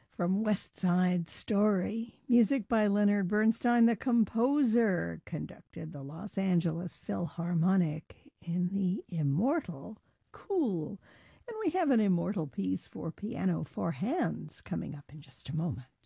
from West Side Story. Music by Leonard Bernstein, the composer, conducted the Los Angeles Philharmonic in the immortal Cool. And we have an immortal piece for piano for hands coming up in just a moment.